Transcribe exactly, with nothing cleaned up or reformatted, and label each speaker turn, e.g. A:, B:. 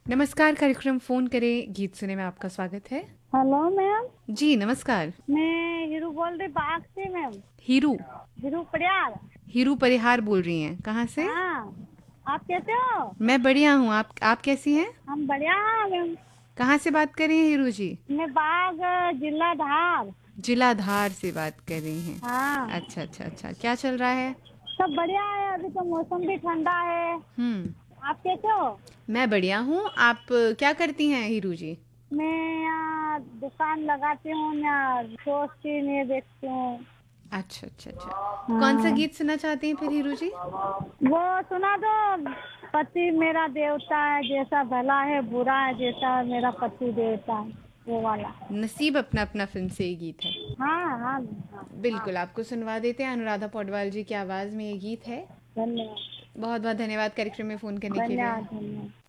A: नमस्कार, कार्यक्रम फ़ोन करें गीत सुने में आपका स्वागत है।
B: Hello ma'am.
A: जी, नमस्कार।
B: मैं हीरू बोल रही बाग से मैम।
A: हीरू
B: हीरू परियार।
A: हीरू परिहार बोल रही हैं, कहाँ से?
B: हाँ, आप कैसे हो?
A: मैं बढ़िया हूँ, आप आप कैसी हैं?
B: हम बढ़िया हैं मैम।
A: कहाँ से बात कर रही हैं हीरू जी?
B: मैं बाग जिला धार।
A: जिला धार से बात कर रही हैं।
B: हाँ,
A: अच्छा, अच्छा, अच्छा। क्या चल रहा है?
B: सब बढ़िया है। अभी तो मौसम भी ठंडा है।
A: हुँ,
B: आप कैसे हो?
A: मैं बढ़िया हूँ। आप क्या करती हैं हीरू जी?
B: मैं यहाँ दुकान लगाती हूँ, यहाँ सोचती नहीं बेचती हूँ।
A: अच्छा, अच्छा, अच्छा। कौन-सा
B: हाँ,
A: गीत सुनना चाहती हैं फिर हीरू जी?
B: वो सुना दो। पति मेरा देवता है, जैसा भला है बुरा है, जैसा मेरा पति देवता है, वो वाला।
A: नसीब अपना अपना फ़िल्म से ये गीत है।
B: हाँ हाँ हाँ।
A: बिल्कुल, आपको सुनवा देते हैं। अनुराधा पौडवाल जी की आवाज़ में ये गीत है।
B: धन्यवाद।
A: बहुत-बहुत धन्यवाद कार्यक्रम में फ़ोन करने के लिए।
B: धन्यवाद धन्यवाद।